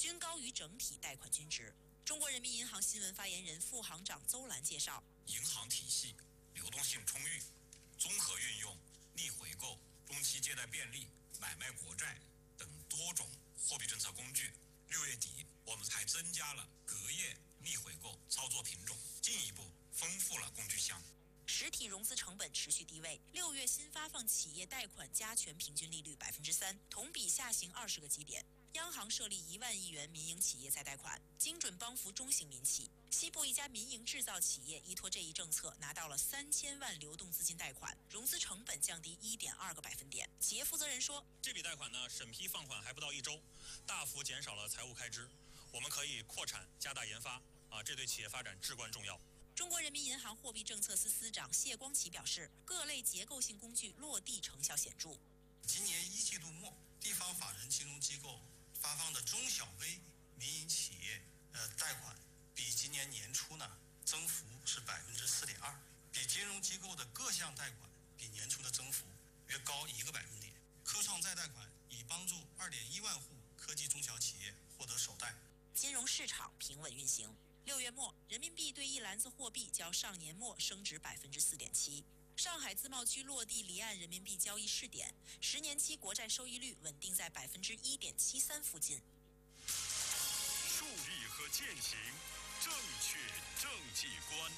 均高于整体贷款均值。中国人民银行新闻发言人、副行长邹兰介绍， 银行体系流动性充裕，综合运用逆回购、中期借贷便利、买卖国债等多种货币政策工具。6月底，我们还增加了隔夜逆回购操作品种，进一步丰富了工具箱。 实体融资成本持续低位，6月新发放企业贷款加权平均利率3%，同比下行20个基点。央行设立1万亿元民营企业再贷款，精准帮扶中型民企。西部一家民营制造企业依托这一政策，拿到了3000万流动资金贷款，融资成本降低1.2个百分点。企业负责人说， 这笔贷款呢，审批放款还不到1周，大幅减少了财务开支，我们可以扩产加大研发这对企业发展至关重要。 中国人民银行货币政策司司长谢光启表示，各类结构性工具落地成效显著。 今年1季度末，地方法人金融机构发放的中小微民营企业贷款，比今年年初呢增幅是4.2%，比金融机构的各项贷款比年初的增幅约高1个百分点。科创再贷款已帮助2.1万户科技中小企业获得首贷。 金融市场平稳运行。6月末，人民币对一篮子货币较上年末升值4.7%。上海自贸区落地离岸人民币交易试点，10年期国债收益率稳定在1.73%附近。 树立和践行正确政绩观。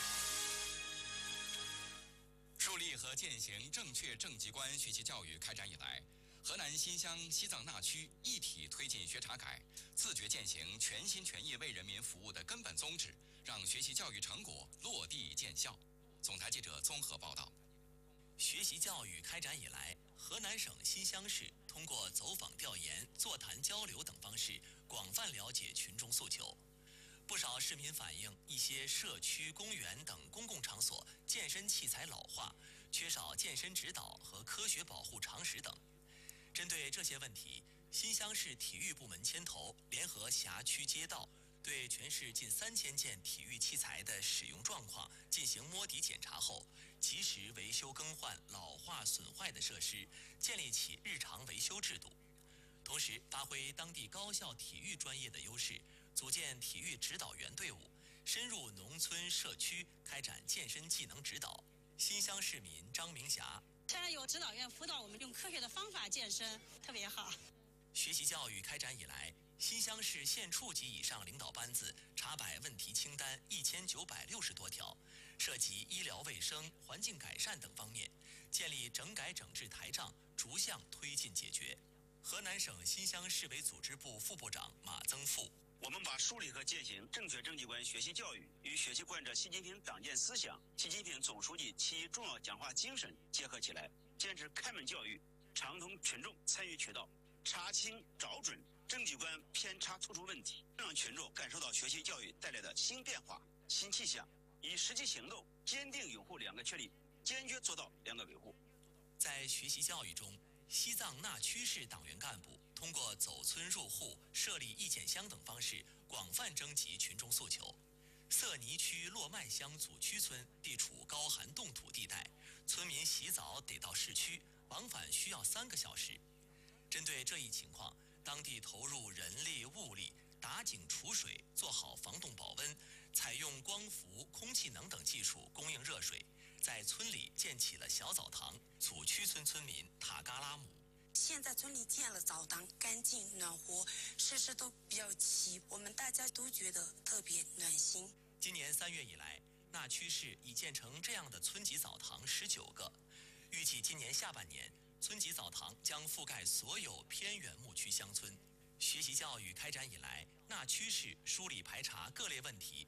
树立和践行正确政绩观学习教育开展以来，河南新乡西藏那区一体推进学查改，自觉践行全心全意为人民服务的根本宗旨，让学习教育成果落地见效。总台记者综合报道。 学习教育开展以来，河南省新乡市通过走访调研、座谈交流等方式，广泛了解群众诉求。不少市民反映，一些社区、公园等公共场所健身器材老化，缺少健身指导和科学保护常识等。针对这些问题，新乡市体育部门牵头，联合辖区街道，对全市近3000件体育器材的使用状况进行摸底检查后，及时维修更换老化损坏的设施，建立起日常维修制度。同时，发挥当地高校体育专业的优势，组建体育指导员队伍，深入农村社区开展健身技能指导。新乡市民张明霞： 现在有指导员辅导我们用科学的方法健身，特别好。 学习教育开展以来，新乡市县处级以上领导班子查摆问题清单1960多条，涉及医疗卫生、环境改善等方面，建立整改整治台账，逐项推进解决。河南省新乡市委组织部副部长马增富： 我们把树立和践行正确政绩观学习教育与学习贯彻习近平党建思想、习近平总书记其重要讲话精神结合起来，坚持开门教育，畅通群众参与渠道，查清找准政绩观偏差突出问题，让群众感受到学习教育带来的新变化、新气象，以实际行动坚定拥护2个确立，坚决做到2个维护。 在学习教育中，西藏那曲市党员干部通过走村入户、设立意见箱等方式，广泛征集群众诉求。色尼区洛麦乡祖区村地处高寒冻土地带，村民洗澡得到市区，往返需要3个小时。针对这一情况，当地投入人力物力，打井储水，做好防冻保温，采用光伏、空气能等技术供应热水，在村里建起了小澡堂。祖区村村民塔嘎拉姆： 现在村里建了澡堂，干净暖和，设施都比较齐，我们大家都觉得特别暖心。 今年3月以来，那曲市已建成这样的村级澡堂19个，预计今年下半年，村级澡堂将覆盖所有偏远牧区乡村。学习教育开展以来，那曲市梳理排查各类问题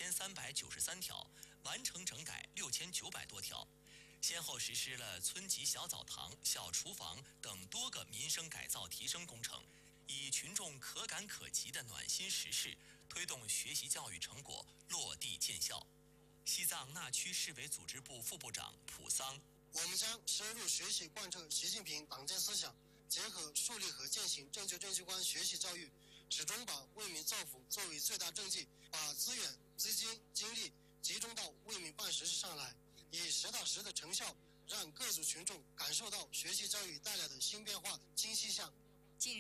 9393条，完成整改6900多条，先后实施了村级小澡堂、小厨房等多个民生改造提升工程，以群众可感可及的暖心实事，推动学习教育成果落地见效。西藏那曲市委组织部副部长普桑： 我们将深入学习贯彻习近平党建思想，结合树立和践行正确政绩观学习教育，始终把为民造福作为最大政绩，把资源、资金、精力集中到为民办实事上来，以实打实的成效，让各族群众感受到学习教育带来的新变化、新气象。 近日，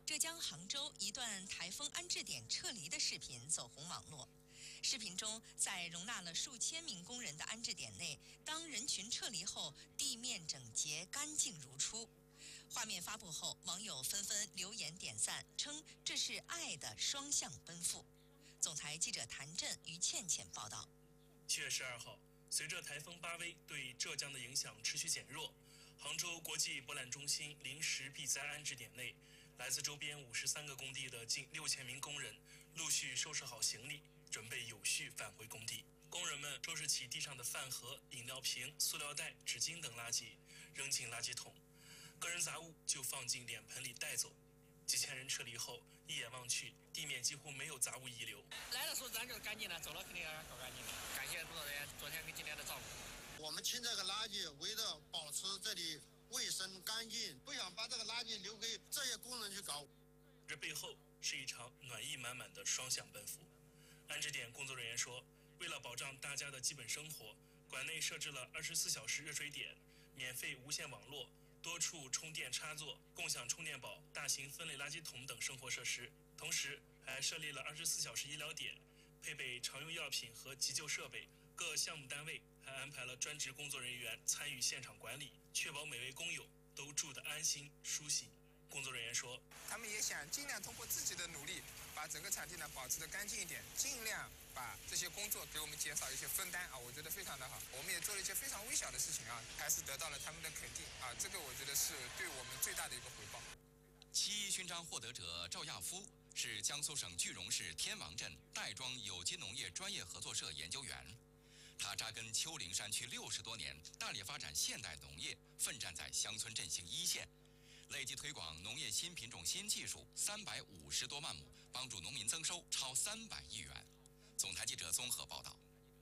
浙江杭州一段台风安置点撤离的视频走红网络。视频中，在容纳了数千名工人的安置点内，当人群撤离后，地面整洁干净如初。画面发布后，网友纷纷留言点赞，称这是爱的双向奔赴。总台记者谭震、于倩倩报道。 7月12号，随着台风巴威对浙江的影响持续减弱，杭州国际博览中心临时避灾安置点内，来自周边53个工地的近6000名工人陆续收拾好行李，准备有序返回工地。工人们收拾起地上的饭盒、饮料瓶、塑料袋、纸巾等垃圾，扔进垃圾桶，个人杂物就放进脸盆里带走。几千人撤离后，一眼望去，地面几乎没有杂物遗留。 来的时候自然就是干净了，走了肯定要搞干净了。感谢工作人员昨天跟今天的照顾。 我们清这个垃圾，为了保持这里卫生干净，不想把这个垃圾留给这些工人去搞。 这背后是一场暖意满满的双向奔赴。安置点工作人员说，为了保障大家的基本生活，馆内设置了24小时热水点、免费无线网络、多处充电插座、共享充电宝、大型分类垃圾桶等生活设施，同时还设立了24小时医疗点，配备常用药品和急救设备。各项目单位还安排了专职工作人员参与现场管理，确保每位工友都住得安心舒心。工作人员说， 他们也想尽量通过自己的努力，把整个场地呢保持得干净一点，尽量把这些工作给我们减少一些分担啊，我觉得非常的好。我们也做了一些非常微小的事情啊，还是得到了他们的肯定啊，这个我觉得是对我们最大的一个回报。 7·1勋章获得者赵亚夫是江苏省句容市天王镇袋庄有机农业专业合作社研究员，他扎根丘陵山区60多年，大力发展现代农业，奋战在乡村振兴一线，累计推广农业新品种新技术350多万亩，帮助农民增收超300亿元。总台记者综合报道。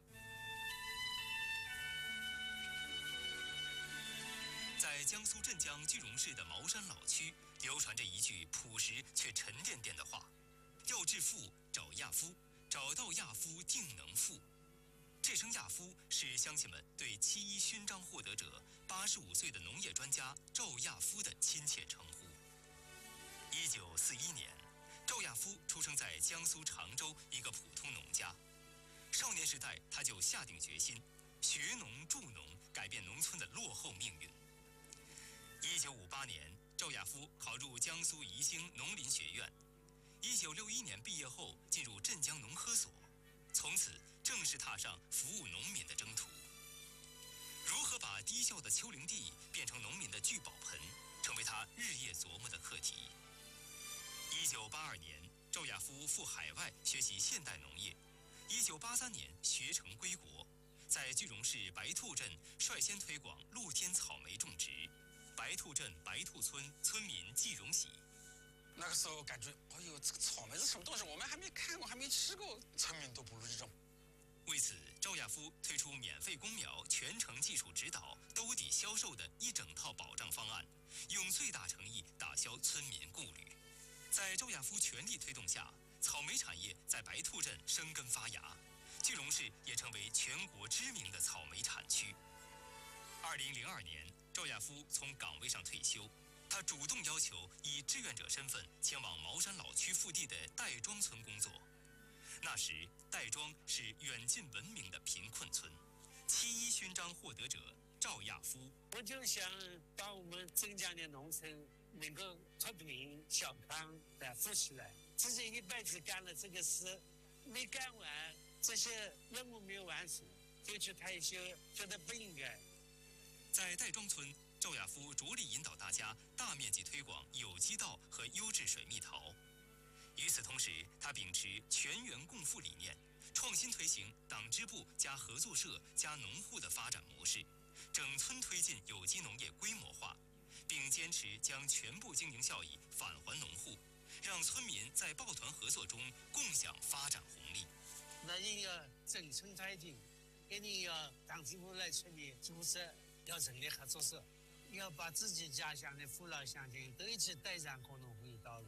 在江苏镇江句容市的茅山老区，流传着一句朴实却沉甸甸的话：要致富，找亚夫，找到亚夫定能富。这声亚夫是乡亲们对7·1勋章获得者85岁的农业专家赵亚夫的亲切称呼。1941年，赵亚夫出生在江苏常州一个普通农家。少年时代，他就下定决心学农助农，改变农村的落后命运。1958年，赵亚夫考入江苏宜兴农林学院。1961年毕业后，进入镇江农科所，从此正式踏上服务农民的征途。如何把低效的丘陵地变成农民的聚宝盆，成为他日夜琢磨的课题。1982年，赵亚夫赴海外学习现代农业。1983年学成归国，在句容市白兔镇率先推广露天草莓种植。白兔镇白兔村村民季荣喜， 那个时候感觉，哎呦，这个草莓是什么东西？我们还没看过，还没吃过，村民都不如这种。 为此，赵亚夫推出免费公苗、全程技术指导、兜底销售的一整套保障方案，用最大诚意打消村民顾虑。在赵亚夫全力推动下，草莓产业在白兔镇生根发芽，句容市也成为全国知名的草莓产区。2002年，赵亚夫从岗位上退休，他主动要求以志愿者身份前往茅山老区腹地的袋庄村工作。那时，袋庄是远近闻名的贫困村。7·1勋章获得者赵亚夫， 我就想把我们镇江的农村能够脱贫小康的富起来。自己一辈子干了这个事，没干完，这些任务没有完成，就去退休，觉得不应该。 在袋庄村，赵亚夫着力引导大家大面积推广有机稻和优质水蜜桃。与此同时，他秉持全员共富理念，创新推行党支部加合作社加农户的发展模式，整村推进有机农业规模化，并坚持将全部经营效益返还农户，让村民在抱团合作中共享发展红利。 那你要整村推进，一定要党支部来村里组织。要成立合作社，要把自己家乡的父老乡亲都一起带上共同富裕道路。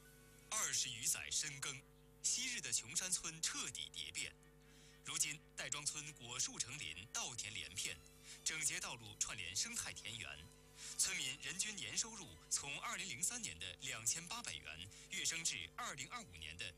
20余载深耕，昔日的穷山村彻底蝶变。如今，袋庄村果树成林，稻田连片，整洁道路串联生态田园， 村民人均年收入从2003年的2800元跃升至2025年的